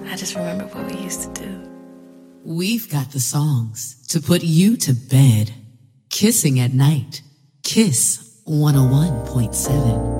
I just remember what we used to do. We've got the songs to put you to bed. Kissing at Night. Kiss 101.7.